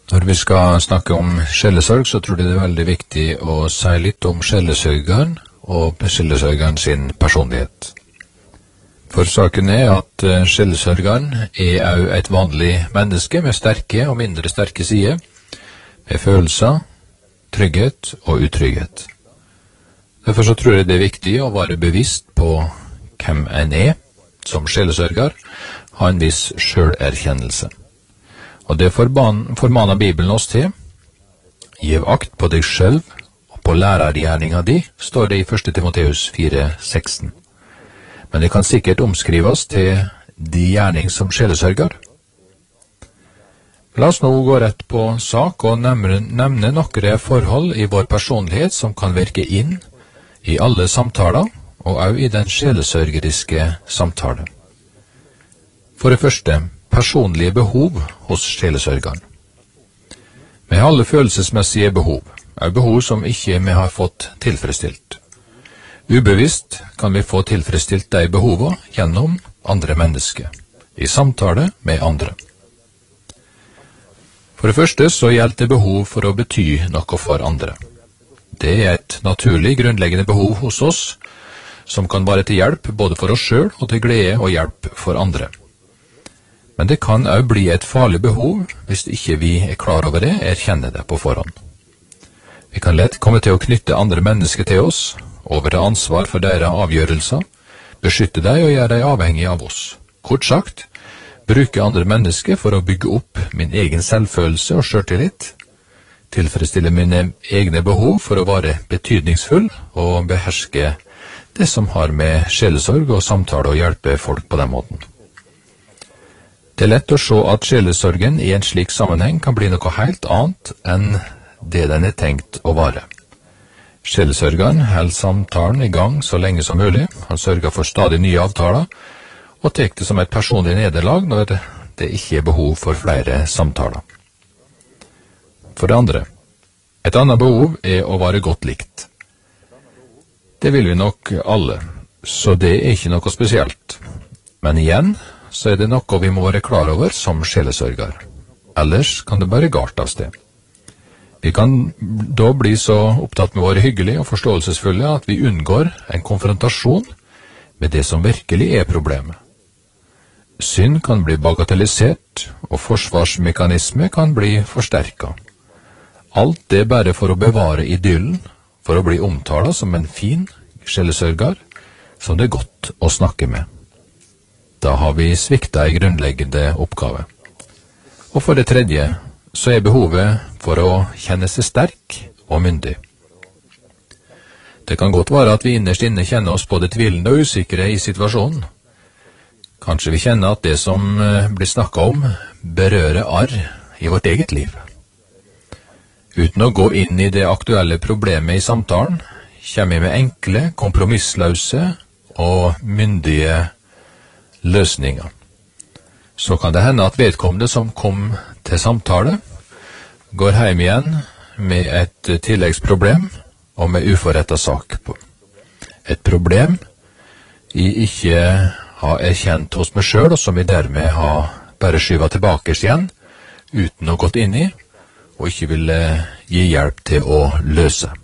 Når vi skal snakke om sjelesorg, så tror jeg det er veldig viktig å si litt om sjelesørgeren og sjelesørgeren sin personlighet. For saken er at sjelesørgeren er også et vanlig menneske med sterke og mindre sterke sider, med følelser, trygghet og utrygghet. Derfor så tror jeg det er viktig å være bevisst på hvem en er som sjelesørger, ha en viss selverkjennelse. Og det formaner Bibelen oss til. Giv akt på deg selv og på lærergjerninga di, står det i 1. Timoteus 4,16. Men det kan sikkert omskrives til de gjerning som sjelesørger. La oss nå gå rett på sak og nevne noen forhold i vår personlighet som kan virke inn i alle samtaler, og også i den sjelesørgeriske samtale. For det første, personlige behov hos sjelesørgeren. Vi har alle følelsesmessige behov, og behov som ikke vi har fått tilfredsstilt. Ubevisst kan vi få tilfredsstilt de behovene gjennom andre mennesker, i samtale med andre. For det første så gjelder det behov for å bety noe for andre. Det er et naturlig, grunnleggende behov hos oss, som kan være til hjelp både for oss selv og til glede og hjelp for andre. Men det kan også bli et farlig behov hvis ikke vi er klar over det, erkjenner det på forhånd. Vi kan lett komme til å knytte andre mennesker til oss, overta ansvar for deres avgjørelser, beskytte dem og gjøre dem avhengig av oss. Kort sagt, bruke andre mennesker for å bygge opp min egen selvfølelse og selvtillit, tilfredsstille mine egne behov for å være betydningsfull og beherske det som har med sjelesorg og samtale å hjelpe folk på den måten. Det er lett å se at sjelesorgen i en slik sammenheng kan bli noe helt annet enn det den er tenkt å være. Sjelesørgeren holder samtalen i gang så lenge som mulig, han sørger for stadig nye avtaler, og tar det som et personlig nederlag når det ikke er behov for flere samtaler. For det andre, et annet behov er å være godt likt. Det vil vi nok alle, så det er ikke noe spesielt. Men igjen, så er det noe vi må være klar over som sjelesørger. Ellers kan det bare galt av sted. Vi kan da bli så opptatt med å være hyggelige og forståelsesfulle at vi unngår en konfrontasjon med det som virkelig er problemet. Synd kan bli bagatellisert, og forsvarsmekanisme kan bli forsterket. Alt det bare for å bevare idyllen, for å bli omtalt som en fin sjelesørger, som det er godt å snakke med. Da har vi sviktet en grunnleggende oppgave. Og for det tredje, så er behovet for å kjenne seg sterk og myndig. Det kan godt være at vi innerst inne kjenner oss både tvilende og usikre i situasjonen. Kanskje vi kjenner at det som blir snakket om, berører arr i vårt eget liv. Uten å gå inn i det aktuelle problemet i samtalen, kommer vi med enkle, kompromissløse og myndige løsninger. Så kan det hende at vedkommende som kom til samtale, går hjem igjen med et tilleggsproblem og med uforrettet sak på. Et problem jeg ikke har erkjent hos meg selv, og som jeg dermed har bare skyvet tilbake igjen, uten å gått inn i, og ikke ville gi hjelp til å løse.